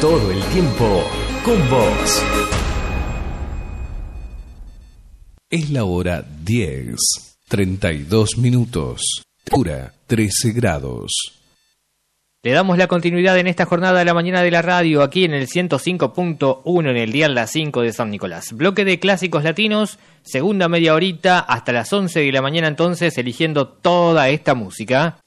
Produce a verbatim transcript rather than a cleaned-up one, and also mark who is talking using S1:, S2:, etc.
S1: todo el tiempo con vos. Es la hora diez, treinta y dos minutos, temperatura trece grados.
S2: Le damos la continuidad en esta jornada de la mañana de la radio, aquí en el ciento cinco punto uno en el dial Las cinco de San Nicolás. Bloque de clásicos latinos, segunda media horita hasta las once de la mañana entonces, eligiendo toda esta música.